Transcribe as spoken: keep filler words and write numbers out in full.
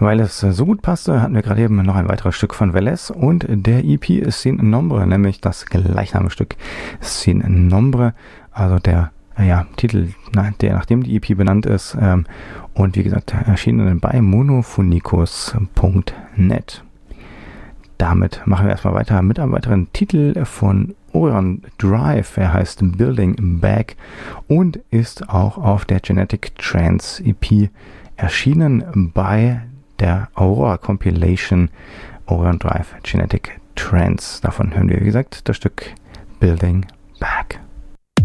Weil es so gut passte, hatten wir gerade eben noch ein weiteres Stück von Velez und der E P ist Sin Nombre, nämlich das gleichnamige Stück Sin Nombre, also der ja, Titel, na, der nachdem die E P benannt ist, ähm, und wie gesagt erschienen bei monophonicus punkt net. Damit machen wir erstmal weiter mit einem weiteren Titel von Orion Drive. Er heißt Building Back und ist auch auf der Genetic Trance E P erschienen bei der Aurora Compilation Orion Drive Genetic Trance. Davon hören wir, wie gesagt, das Stück Building Back.